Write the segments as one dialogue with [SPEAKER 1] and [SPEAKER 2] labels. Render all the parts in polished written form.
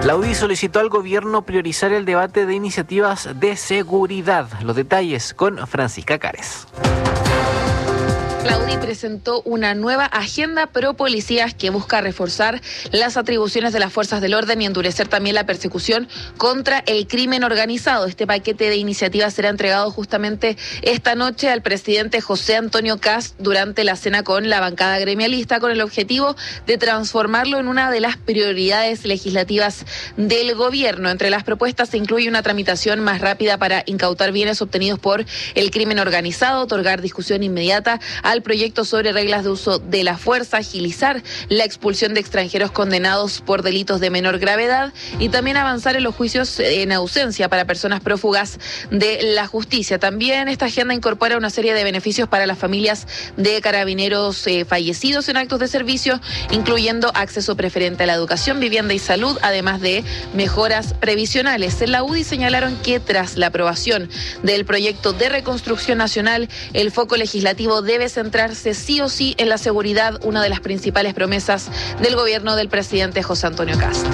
[SPEAKER 1] La UDI solicitó al gobierno priorizar el debate de iniciativas de seguridad. Los detalles con Francisca Cares.
[SPEAKER 2] La UDI presentó una nueva agenda pro policías que busca reforzar las atribuciones de las fuerzas del orden y endurecer también la persecución contra el crimen organizado. Este paquete de iniciativas será entregado justamente esta noche al presidente José Antonio Kast durante la cena con la bancada gremialista, con el objetivo de transformarlo en una de las prioridades legislativas del gobierno. Entre las propuestas se incluye una tramitación más rápida para incautar bienes obtenidos por el crimen organizado, otorgar discusión inmediata al proyecto sobre reglas de uso de la fuerza, agilizar la expulsión de extranjeros condenados por delitos de menor gravedad y también avanzar en los juicios en ausencia para personas prófugas de la justicia. También esta agenda incorpora una serie de beneficios para las familias de carabineros fallecidos en actos de servicio, incluyendo acceso preferente a la educación, vivienda y salud, además de mejoras previsionales. En la UDI señalaron que tras la aprobación del proyecto de reconstrucción nacional, el foco legislativo debe centrarse sí o sí en la seguridad, una de las principales promesas del gobierno del presidente José Antonio Kast.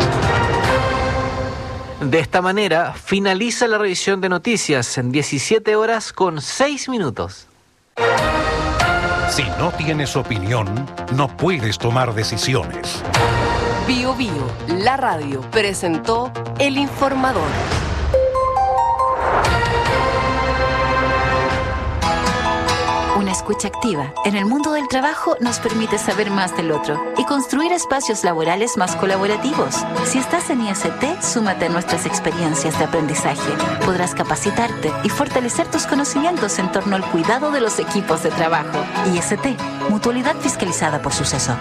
[SPEAKER 1] De esta manera, finaliza la revisión de noticias en 17 horas con 6 minutos.
[SPEAKER 3] Si no tienes opinión, no puedes tomar decisiones.
[SPEAKER 4] Bio Bio, la radio, presentó El Informador.
[SPEAKER 5] Una escucha activa en el mundo del trabajo nos permite saber más del otro y construir espacios laborales más colaborativos. Si estás en IST, súmate a nuestras experiencias de aprendizaje. Podrás capacitarte y fortalecer tus conocimientos en torno al cuidado de los equipos de trabajo. IST, Mutualidad Fiscalizada por Suceso.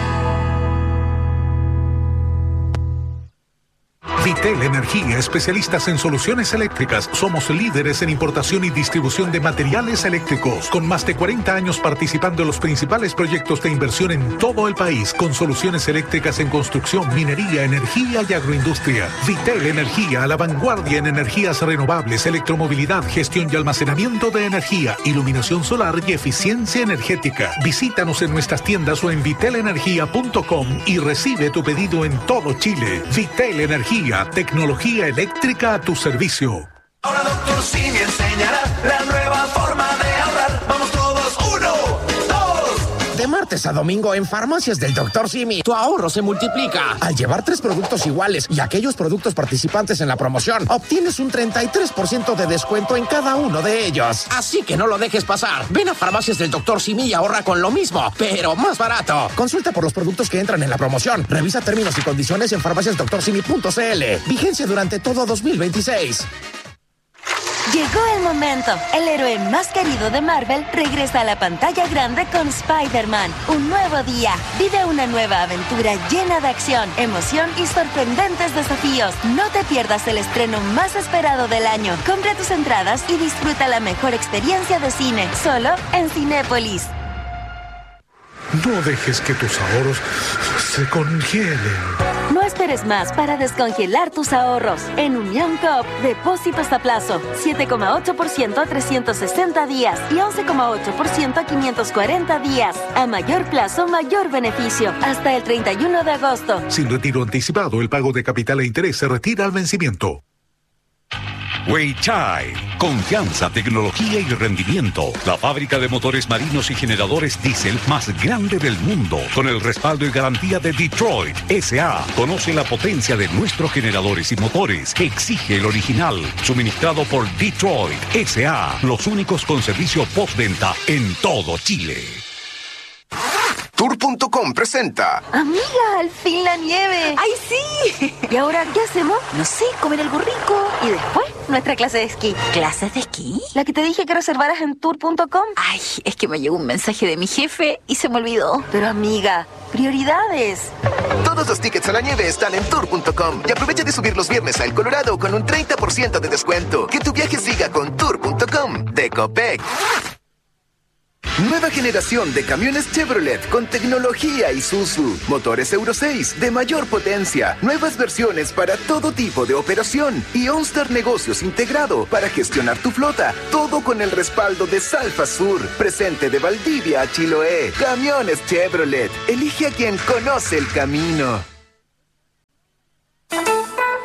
[SPEAKER 3] Vitel Energía, especialistas en soluciones eléctricas. Somos líderes en importación y distribución de materiales eléctricos, con más de 40 años participando en los principales proyectos de inversión en todo el país, con soluciones eléctricas en construcción, minería, energía y agroindustria. Vitel Energía, a la vanguardia en energías renovables, electromovilidad, gestión y almacenamiento de energía, iluminación solar y eficiencia energética. Visítanos en nuestras tiendas o en vitelenergia.com y recibe tu pedido en todo Chile. Vitel Energía, tecnología eléctrica a tu servicio.
[SPEAKER 6] Ahora Dr. Simi enseñará la nueva forma de ahorrar. Vamos todos, 1, 2.
[SPEAKER 7] De martes a domingo en Farmacias del Dr. Simi, tu ahorro se multiplica. Al llevar 3 productos iguales y aquellos productos participantes en la promoción, obtienes un 33% de descuento en cada uno de ellos. Así que no lo dejes pasar. Ven a Farmacias del Dr. Simi y ahorra con lo mismo, pero más barato. Consulta por los productos que entran en la promoción. Revisa términos y condiciones en farmaciasdoctorsimi.cl. Vigencia durante todo 2026.
[SPEAKER 8] Llegó el momento. El héroe más querido de Marvel regresa a la pantalla grande con Spider-Man. Un nuevo día. Vive una nueva aventura llena de acción, emoción y sorprendentes desafíos. No te pierdas el estreno más esperado del año. Compra tus entradas y disfruta la mejor experiencia de cine. Solo en Cinépolis.
[SPEAKER 3] No dejes que tus ahorros se congelen.
[SPEAKER 8] No esperes más para descongelar tus ahorros. En Unión Coop, depósitos a plazo, 7,8% a 360 días y 11,8% a 540 días. A mayor plazo, mayor beneficio. Hasta el 31 de agosto.
[SPEAKER 3] Sin retiro anticipado, el pago de capital e interés se retira al vencimiento. Weichai, confianza, tecnología y rendimiento. La fábrica de motores marinos y generadores diésel más grande del mundo, con el respaldo y garantía de Detroit S.A. Conoce la potencia de nuestros generadores y motores. Exige el original, suministrado por Detroit S.A. Los únicos con servicio postventa en todo Chile.
[SPEAKER 9] Tour.com presenta.
[SPEAKER 8] Amiga, al fin la nieve. ¡Ay, sí! ¿Y ahora qué hacemos? No sé, comer algo rico. Y después, nuestra clase de esquí.
[SPEAKER 5] ¿Clases de esquí?
[SPEAKER 8] La que te dije que reservaras en Tour.com.
[SPEAKER 5] Ay, es que me llegó un mensaje de mi jefe y se me olvidó.
[SPEAKER 8] Pero amiga, prioridades.
[SPEAKER 9] Todos los tickets a la nieve están en Tour.com. Y aprovecha de subir los viernes a El Colorado con un 30% de descuento. Que tu viaje siga con Tour.com de Copec. Nueva generación de camiones Chevrolet con tecnología Isuzu. Motores Euro 6 de mayor potencia. Nuevas versiones para todo tipo de operación. Y OnStar Negocios integrado para gestionar tu flota. Todo con el respaldo de Salfa Sur. Presente de Valdivia a Chiloé. Camiones Chevrolet. Elige a quien conoce el camino.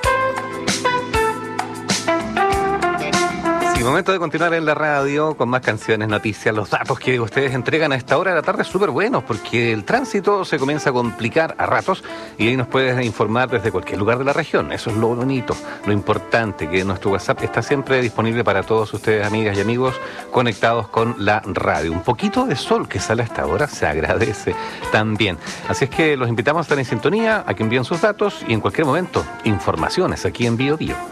[SPEAKER 10] Y momento de continuar en la radio con más canciones, noticias, los datos que ustedes entregan a esta hora de la tarde súper buenos, porque el tránsito se comienza a complicar a ratos y ahí nos puedes informar desde cualquier lugar de la región. Eso es lo bonito, lo importante, que nuestro WhatsApp está siempre disponible para todos ustedes, amigas y amigos, conectados con la radio. Un poquito de sol que sale a esta hora se agradece también. Así es que los invitamos a estar en sintonía, a que envíen sus datos y en cualquier momento, informaciones aquí en Bio Bio.